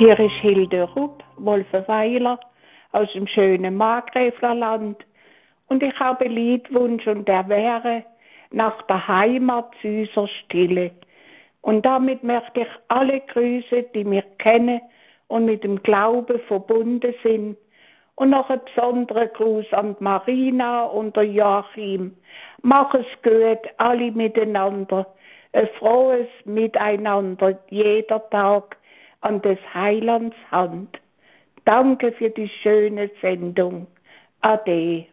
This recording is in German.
Hier ist Hilde Rupp, Wolfenweiler, aus dem schönen Markgräflerland. Und ich habe Liedwunsch und der wäre nach der Heimat süßer Stille. Und damit möchte ich alle grüßen, die mich kennen und mit dem Glauben verbunden sind. Und noch einen besonderen Gruß an Marina und Joachim. Mach es gut, alle miteinander. Ein frohes Miteinander, jeder Tag an des Heilands Hand. Danke für die schöne Sendung. Ade.